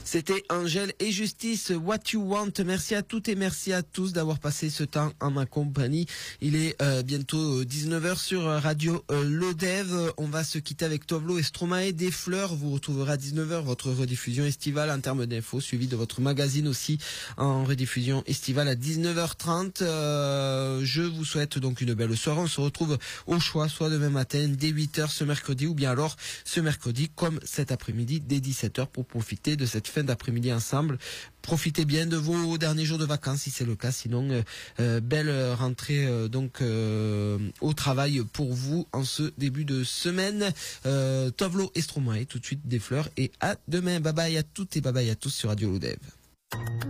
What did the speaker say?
C'était Angèle et Justice, What You Want. Merci à toutes et merci à tous d'avoir passé ce temps en ma compagnie. Il est bientôt 19h sur Radio Lodève. On va se quitter avec Tovlo et Stromae des Fleurs. Vous retrouverez à 19h votre rediffusion estivale en termes d'infos, suivi de votre magazine aussi en rediffusion estivale à 19h30. Je vous souhaite donc une belle soirée. On se retrouve au choix, soit demain matin dès 8h ce mercredi, ou bien alors ce mercredi comme cet après-midi dès 17h pour profiter de cette fin d'après-midi ensemble. Profitez bien de vos derniers jours de vacances si c'est le cas, sinon belle rentrée au travail pour vous en ce début de semaine. Tovlo et Stromae tout de suite des Fleurs, et à demain. Bye bye à toutes et bye bye à tous sur Radio Lodève.